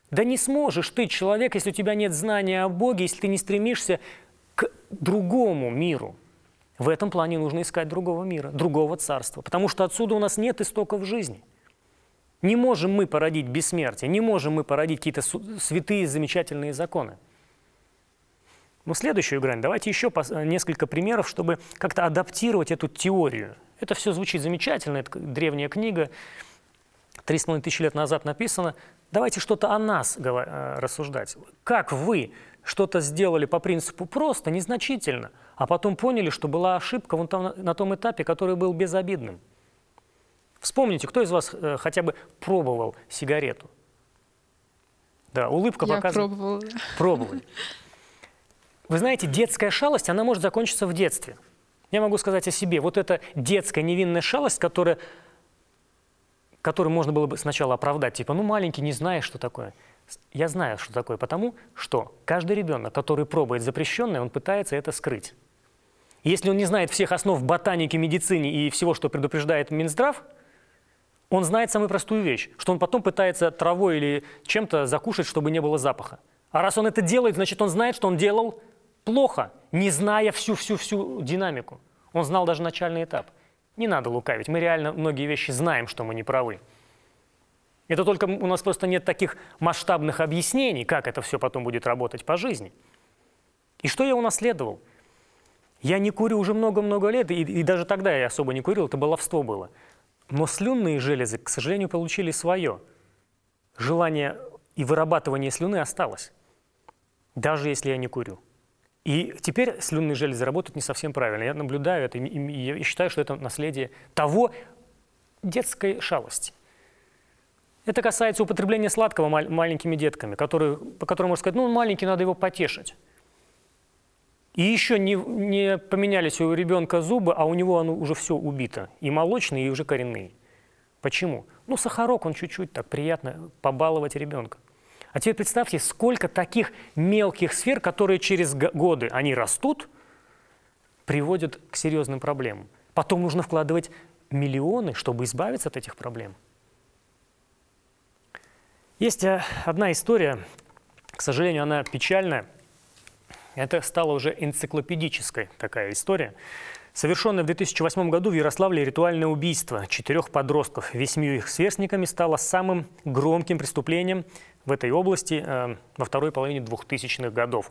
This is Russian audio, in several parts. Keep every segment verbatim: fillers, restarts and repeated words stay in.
Да не сможешь ты, человек, если у тебя нет знания о Боге, если ты не стремишься к другому миру. В этом плане нужно искать другого мира, другого царства, потому что отсюда у нас нет истоков жизни. Не можем мы породить бессмертие, не можем мы породить какие-то святые, замечательные законы. Но следующую грань, давайте еще несколько примеров, чтобы как-то адаптировать эту теорию. Это все звучит замечательно, это древняя книга, три с половиной тысячи лет назад написано. Давайте что-то о нас рассуждать. Как вы что-то сделали по принципу просто, незначительно, а потом поняли, что была ошибка вон там, на том этапе, который был безобидным. Вспомните, кто из вас э, хотя бы пробовал сигарету? Да, улыбка Я показывает. пробовала. Пробовали. Вы знаете, детская шалость, она может закончиться в детстве. Я могу сказать о себе. Вот эта детская невинная шалость, которая, которую можно было бы сначала оправдать. Типа, ну маленький, не знаешь, что такое. Я знаю, что такое, потому что каждый ребенок, который пробует запрещенное, он пытается это скрыть. Если он не знает всех основ ботаники, медицине и всего, что предупреждает Минздрав, он знает самую простую вещь, что он потом пытается травой или чем-то закушать, чтобы не было запаха. А раз он это делает, значит, он знает, что он делал плохо, не зная всю-всю-всю динамику. Он знал даже начальный этап. Не надо лукавить, мы реально многие вещи знаем, что мы не правы. Это только у нас просто нет таких масштабных объяснений, как это все потом будет работать по жизни. И что я унаследовал? Я не курю уже много-много лет, и, и даже тогда я особо не курил, это баловство было. Но слюнные железы, к сожалению, получили свое. Желание и вырабатывание слюны осталось, даже если я не курю. И теперь слюнные железы работают не совсем правильно. Я наблюдаю это, и я считаю, что это наследие того детской шалости. Это касается употребления сладкого мал- маленькими детками, которые, по которым можно сказать, ну он маленький, надо его потешить. И еще не, не поменялись у ребенка зубы, а у него оно уже все убито. И молочные, и уже коренные. Почему? Ну, сахарок, он чуть-чуть так приятно побаловать ребенка. А теперь представьте, сколько таких мелких сфер, которые через годы, они растут, приводят к серьезным проблемам. Потом нужно вкладывать миллионы, чтобы избавиться от этих проблем. Есть одна история, к сожалению, она печальная. Это стала уже энциклопедической такая история. Совершенное в две тысячи восьмом году в Ярославле ритуальное убийство четырех подростков восьмью их сверстниками стало самым громким преступлением в этой области э, во второй половине двухтысячных годов.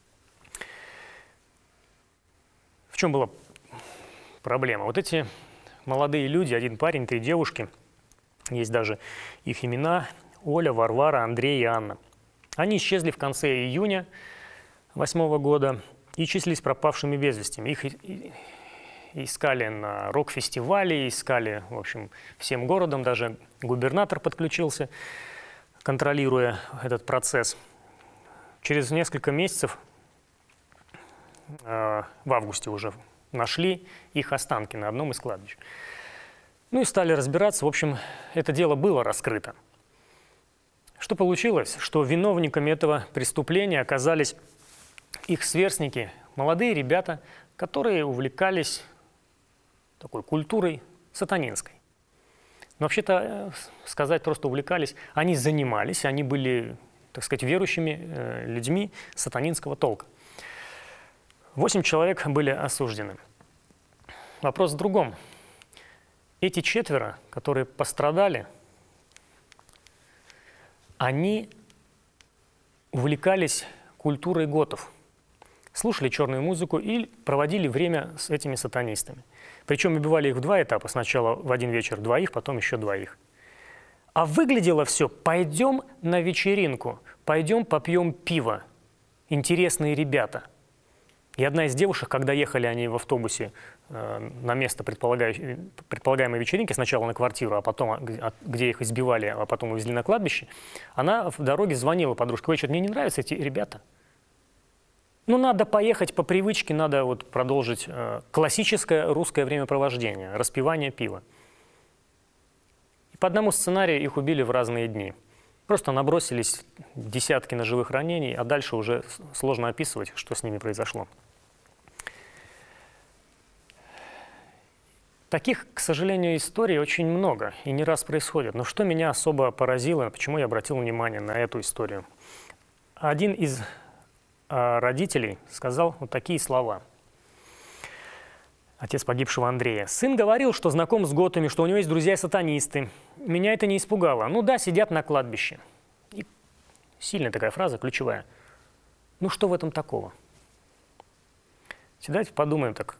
В чем была проблема? Вот эти молодые люди, один парень, три девушки, есть даже их имена, Оля, Варвара, Андрей и Анна. Они исчезли в конце июня восьмого года и числились пропавшими без вести. Их искали на рок-фестивале, искали, в общем, всем городом, даже губернатор подключился, контролируя этот процесс. Через несколько месяцев, э, в августе уже, нашли их останки на одном из кладбищ. Ну и стали разбираться. В общем, это дело было раскрыто. Что получилось? Что виновниками этого преступления оказались их сверстники, молодые ребята, которые увлекались такой культурой сатанинской. Но вообще-то сказать просто увлекались, они занимались, они были, так сказать, верующими э, людьми сатанинского толка. Восемь человек были осуждены. Вопрос в другом. Эти четверо, которые пострадали, они увлекались культурой готов, слушали черную музыку и проводили время с этими сатанистами. Причем убивали их в два этапа. Сначала в один вечер двоих, потом еще двоих. А выглядело все: пойдем на вечеринку, пойдем попьем пиво. Интересные ребята. И одна из девушек, когда ехали они в автобусе э, на место предполагаемой вечеринки, сначала на квартиру, а потом, где их избивали, а потом увезли на кладбище, она в дороге звонила подружке: ой, что-то мне не нравятся эти ребята. Ну, надо поехать по привычке, надо вот продолжить э, классическое русское времяпровождение, распивание пива. И по одному сценарию их убили в разные дни. Просто набросились десятки ножевых ранений, а дальше уже сложно описывать, что с ними произошло. Таких, к сожалению, историй очень много и не раз происходит. Но что меня особо поразило, почему я обратил внимание на эту историю? Один из э, родителей сказал вот такие слова. Отец погибшего Андрея. «Сын говорил, что знаком с готами, что у него есть друзья-сатанисты. Меня это не испугало. Ну да, сидят на кладбище». И сильная такая фраза, ключевая. Ну что в этом такого? Давайте подумаем так.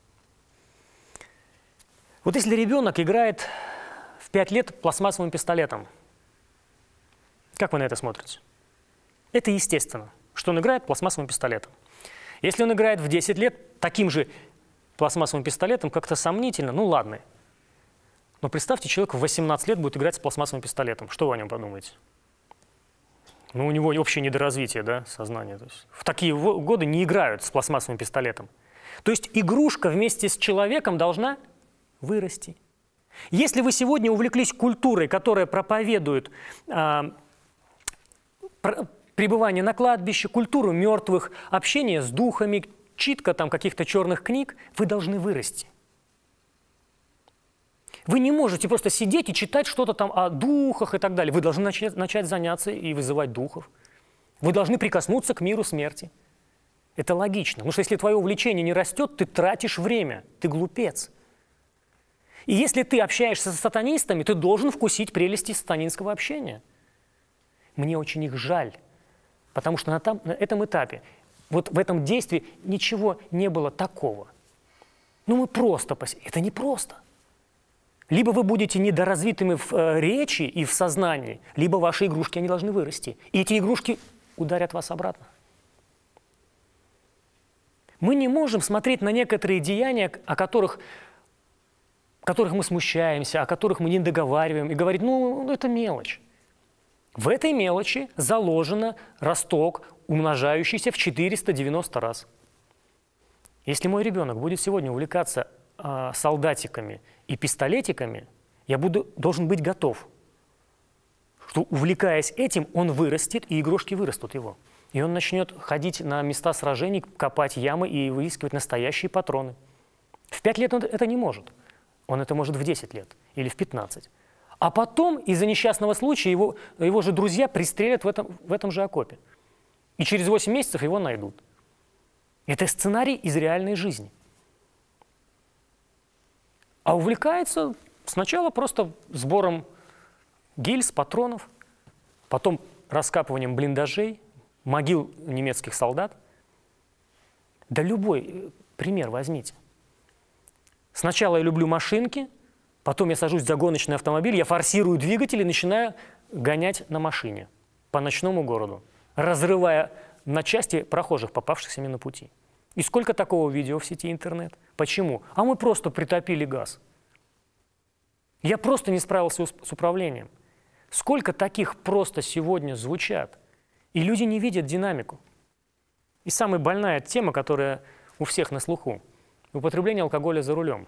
Вот если ребенок играет в пять лет пластмассовым пистолетом, как вы на это смотрите? Это естественно, что он играет пластмассовым пистолетом. Если он играет в десять лет таким же пластмассовым пистолетом, как-то сомнительно, ну ладно. Но представьте, человек в восемнадцать лет будет играть с пластмассовым пистолетом. Что вы о нем подумаете? Ну, у него общее недоразвитие, да, сознания. То есть в такие годы не играют с пластмассовым пистолетом. То есть игрушка вместе с человеком должна вырасти. Если вы сегодня увлеклись культурой, которая проповедует а, про, пребывание на кладбище, культуру мертвых, общение с духами, читка там каких-то черных книг, вы должны вырасти. Вы не можете просто сидеть и читать что-то там о духах и так далее. Вы должны начать, начать заняться и вызывать духов. Вы должны прикоснуться к миру смерти. Это логично. Потому что если твое увлечение не растет, ты тратишь время, ты глупец. И если ты общаешься с сатанистами, ты должен вкусить прелести сатанинского общения. Мне очень их жаль, потому что на, там, на этом этапе, вот в этом действии ничего не было такого. Ну мы просто, это не просто. Либо вы будете недоразвитыми в э, речи и в сознании, либо ваши игрушки, они должны вырасти. И эти игрушки ударят вас обратно. Мы не можем смотреть на некоторые деяния, о которых, которых мы смущаемся, о которых мы не договариваем, и говорить, ну, это мелочь. В этой мелочи заложен росток, умножающийся в четыреста девяносто раз. Если мой ребенок будет сегодня увлекаться э, солдатиками и пистолетиками, я буду, должен быть готов, что, увлекаясь этим, он вырастет, и игрушки вырастут его. И он начнет ходить на места сражений, копать ямы и выискивать настоящие патроны. В пять лет он это не может. Он это может в десять лет или в пятнадцать. А потом из-за несчастного случая его, его же друзья пристрелят в этом, в этом же окопе. И через восемь месяцев его найдут. Это сценарий из реальной жизни. А увлекается сначала просто сбором гильз, патронов, потом раскапыванием блиндажей, могил немецких солдат. Да любой пример возьмите. Сначала я люблю машинки, потом я сажусь за гоночный автомобиль, я форсирую двигатель и начинаю гонять на машине по ночному городу, разрывая на части прохожих, попавшихся мне на пути. И сколько такого видео в сети интернет? Почему? А мы просто притопили газ. Я просто не справился с управлением. Сколько таких просто сегодня звучат? И люди не видят динамику. И самая больная тема, которая у всех на слуху – употребление алкоголя за рулем.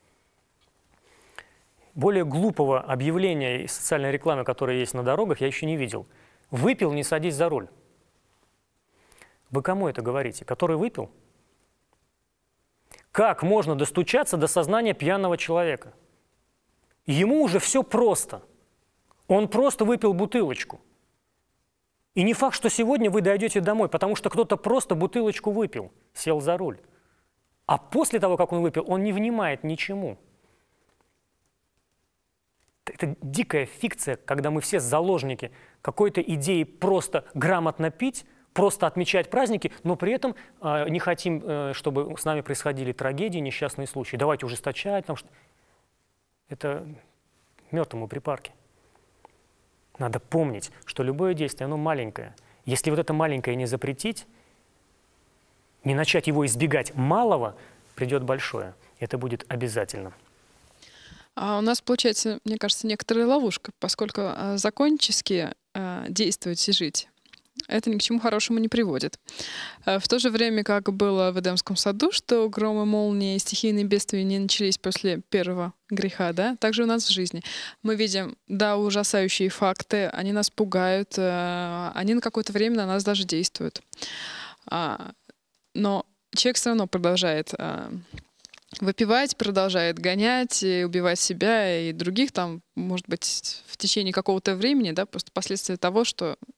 Более глупого объявления и социальной рекламы, которая есть на дорогах, я еще не видел. Выпил – не садись за руль. Вы кому это говорите? Который выпил? Как можно достучаться до сознания пьяного человека? Ему уже все просто. Он просто выпил бутылочку. И не факт, что сегодня вы дойдете домой, потому что кто-то просто бутылочку выпил, сел за руль. А после того, как он выпил, он не внимает ничему. Это дикая фикция, когда мы все заложники какой-то идеи просто грамотно пить, просто отмечать праздники, но при этом э, не хотим, э, чтобы с нами происходили трагедии, несчастные случаи. Давайте ужесточать, потому что это мертвому припарки. Надо помнить, что любое действие, оно маленькое. Если вот это маленькое не запретить, не начать его избегать малого, придет большое. Это будет обязательно. А у нас получается, мне кажется, некоторая ловушка, поскольку э, закончески э, действовать и жить это ни к чему хорошему не приводит. В то же время, как было в Эдемском саду, что громы, молнии, стихийные бедствия не начались после первого греха, да, также у нас в жизни. Мы видим, да, ужасающие факты, они нас пугают, они на какое-то время на нас даже действуют. Но человек все равно продолжает выпивать, продолжает гонять, и убивать себя и других там, может быть, в течение какого-то времени, да, просто последствия того, что